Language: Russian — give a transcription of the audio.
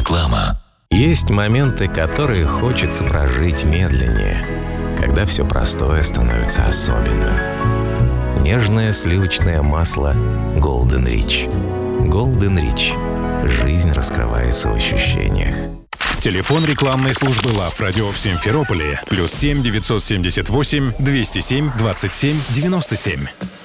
Реклама. Есть моменты, которые хочется прожить медленнее, когда все простое становится особенным. Нежное сливочное масло Golden Rich. Golden Rich. Жизнь раскрывается в ощущениях. Телефон рекламной службы Love Radio в Симферополе +7 978 207 27 97.